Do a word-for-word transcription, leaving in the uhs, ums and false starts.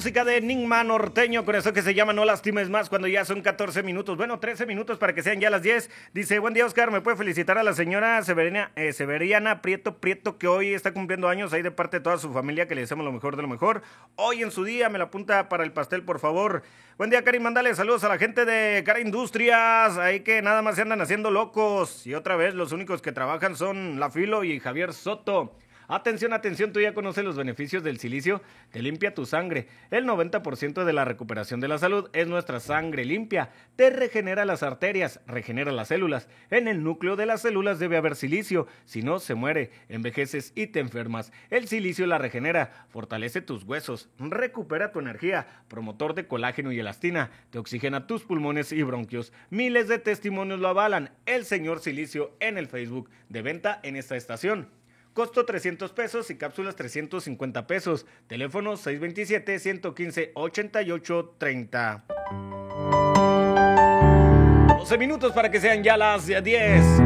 música de Enigma Norteño, con eso que se llama No Lastimes Más, cuando ya son catorce minutos, bueno, trece minutos para que sean ya las diez. Dice, buen día, Oscar, ¿me puede felicitar a la señora Severiana, eh, Severiana Prieto Prieto, que hoy está cumpliendo años, ahí de parte de toda su familia, que le deseamos lo mejor de lo mejor? Hoy en su día, me la apunta para el pastel, por favor. Buen día, Karim, mándale saludos a la gente de Cara Industrias, ahí que nada más se andan haciendo locos. Y otra vez, los únicos que trabajan son La Filo y Javier Soto. Atención, atención, tú ya conoces los beneficios del silicio, te limpia tu sangre. El noventa por ciento de la recuperación de la salud es nuestra sangre limpia. Te regenera las arterias, regenera las células. En el núcleo de las células debe haber silicio, si no se muere, envejeces y te enfermas. El silicio la regenera, fortalece tus huesos, recupera tu energía, promotor de colágeno y elastina, te oxigena tus pulmones y bronquios. Miles de testimonios lo avalan. El señor Silicio en el Facebook, de venta en esta estación. Costo trescientos pesos y cápsulas trescientos cincuenta pesos. Teléfono seis dos siete, uno uno cinco, ocho ocho tres cero. doce minutos para que sean ya las diez.